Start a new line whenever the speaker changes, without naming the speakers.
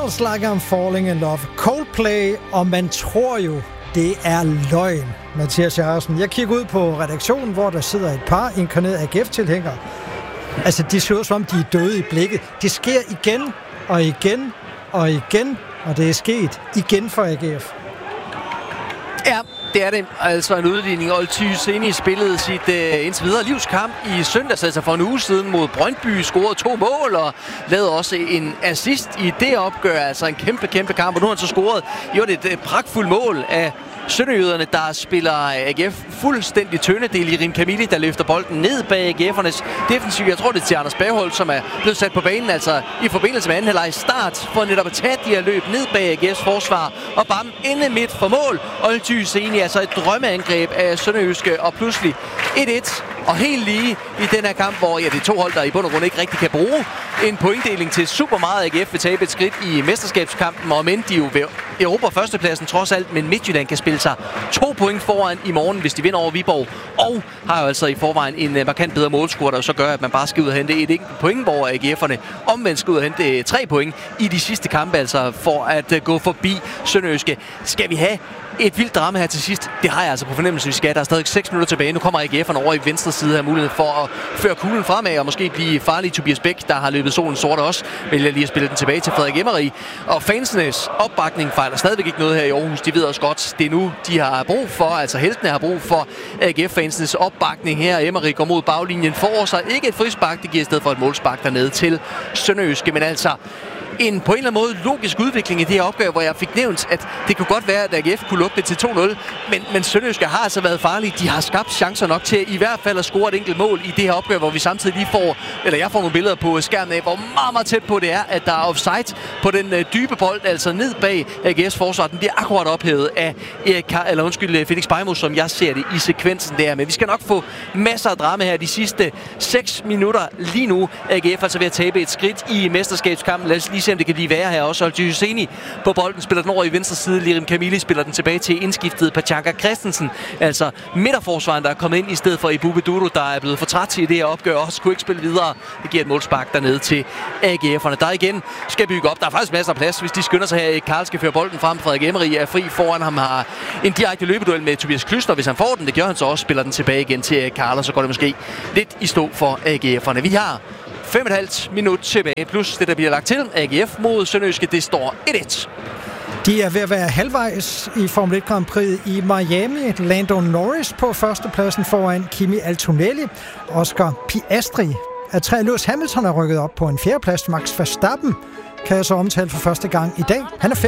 Smells Like I'm Falling in Love. Coldplay, og man tror jo, det er løgn, Mathias Jarresen. Jeg kigger ud på redaktionen, hvor der sidder et par inkarnerede AGF-tilhængere. Altså, de ser ud som om, de er døde i blikket. Det sker igen og igen og igen, og det er sket igen for AGF.
Ja, det er det. Altså en udligning. Olty Seni spillede sit indtil videre livskamp i søndags, altså for en uge siden mod Brøndby, scorede 2 mål og lavede også en assist i det opgør. Altså en kæmpe kamp, og nu har han så scoret et pragtfuldt mål af sønderjyderne, der spiller AGF fuldstændig tynde. Det er Lirim Kamili, der løfter bolden ned bag AGF'ernes defensiv. Jeg tror, det er til Anders Bergholt, som er blevet sat på banen, altså i forbindelse med anden halvleg start, for netop at tage de her løb ned bag AGF's forsvar, og bam, inde midt for mål. Olty Seni, altså et drømmeangreb af sønderjyske, og pludselig 1-1. Og helt lige i den her kamp, hvor det er 2 hold, der i bund og grund ikke rigtig kan bruge en pointdeling til super meget. AGF vil tabe et skridt i mesterskabskampen, og men de jo ved Europa førstepladsen trods alt, men Midtjylland kan spille sig 2 point foran i morgen, hvis de vinder over Viborg, og har jo altså i forvejen en markant bedre målscore, der så gør, at man bare skal ud og hente et enkelt point, hvor AGF'erne omvendt skal ud og hente 3 point i de sidste kampe, altså for at gå forbi Sønderjyske. Skal vi have et vildt drama her til sidst? Det har jeg altså på fornemmelse, vi skal. Der er stadig 6 minutter tilbage. Nu kommer AGF'erne over i venstre side af mulighed for at føre kuglen fremad og måske blive farlig. Tobias Bæk, der har løbet solen sort også, vælger lige at spille den tilbage til Frederik Emery. Og fansenes opbakning fejler stadigvæk ikke noget her i Aarhus. De ved også godt, det er nu, de har brug for, altså heltene har brug for AGF-fansenes opbakning her. Emery går mod baglinjen, får sig ikke et frispark, det giver i stedet for et målspark dernede til Sønderjyske, men altså en på en eller anden måde logisk udvikling i det her opgør, hvor jeg fik nævnt, at det kunne godt være, at AGF kunne lukke det til 2-0, men Sønderjyske har altså været farlige. De har skabt chancer nok til i hvert fald at score et enkelt mål i det her opgør, hvor vi samtidig lige får, eller jeg får nogle billeder på skærmen af, hvor meget tæt på det er, at der er offside på den dybe bold, altså ned bag AGF's forsvar. Den bliver akkurat ophævet af Felix Bejmo, som jeg ser det i sekvensen der. Men vi skal nok få masser af drama her de sidste 6 minutter lige nu. AGF altså ved at tabe et skridt i mesterskabskampen. Lad os lige se, om det kan lige være her også. Olty Seni på bolden spiller den over i venstre side. Lirim Kamili spiller den tilbage til indskiftet Pachanka Christensen. Altså midterforsvaren, der er kommet ind i stedet for Ibube Dudu, der er blevet for træt i det her opgør, også kunne ikke spille videre. Det giver et målspark dernede til AGF'erne, der igen skal bygge op. Der er faktisk masser af plads, hvis de skynder sig her. Karl skal føre bolden frem. Frederik Emery er fri foran ham, har en direkte løbeduel med Tobias Klüster. Hvis han får den, det gør han så også, spiller den tilbage igen til Karl, og så går det måske lidt i stå for AGF'erne. Vi har 5,5 minutter tilbage, plus det, der bliver lagt til. AGF mod Sønderjyske, det står 1-1.
De er ved at være halvvejs i Formel 1 Grand Prix i Miami. Lando Norris på førstepladsen foran Kimi Antonelli. Oscar Piastri af 3. Lewis Hamilton er rykket op på en 4. plads. Max Verstappen kan jeg så omtale for første gang i dag. Han er